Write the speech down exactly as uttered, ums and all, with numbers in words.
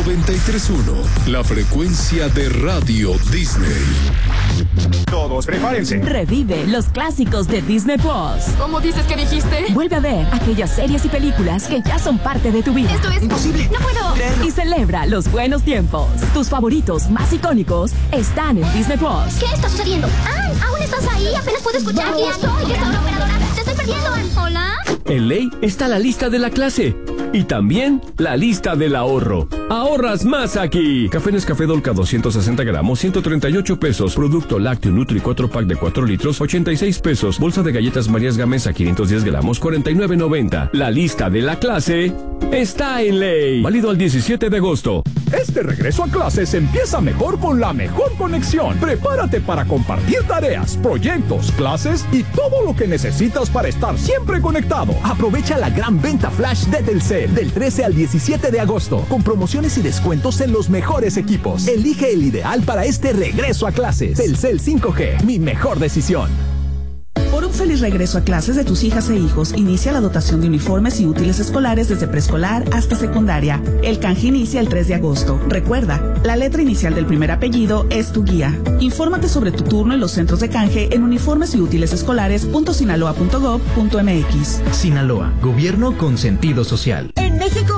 noventa y tres punto uno, la frecuencia de Radio Disney. Todos prepárense. Revive los clásicos de Disney Plus. ¿Cómo dices que dijiste? Vuelve a ver aquellas series y películas que ya son parte de tu vida. Esto es imposible. No puedo creerlo. Y celebra los buenos tiempos. Tus favoritos más icónicos están en Disney Plus. ¿Qué está sucediendo? ¡Ann! ¿Aún estás ahí? Apenas puedo escuchar. Aquí estoy. ¿Qué está una operadora? ¡Te estoy perdiendo, Ann! ¿Hola? En Ley está la lista de la clase. Y también la lista del ahorro. ¡Ahorras más aquí! Café Nescafé Dolca doscientos sesenta gramos, ciento treinta y ocho pesos. Producto lácteo Nutri cuatro pack de cuatro litros, ochenta y seis pesos. Bolsa de galletas Marías Gamesa quinientos diez gramos, cuarenta y nueve noventa. La lista de la clase está en Ley. Válido al diecisiete de agosto. Este regreso a clases empieza mejor con la mejor conexión. Prepárate para compartir tareas, proyectos, clases y todo lo que necesitas para estar siempre conectado. Aprovecha la gran venta flash de Telcel del trece al diecisiete de agosto, con promociones y descuentos en los mejores equipos. Elige el ideal para este regreso a clases. Telcel cinco G, mi mejor decisión. Por un feliz regreso a clases de tus hijas e hijos, inicia la dotación de uniformes y útiles escolares desde preescolar hasta secundaria. El canje inicia el tres de agosto. Recuerda, la letra inicial del primer apellido es tu guía. Infórmate sobre tu turno en los centros de canje en uniformes y útiles escolares punto sinaloa punto gob punto mx. Sinaloa, gobierno con sentido social. En México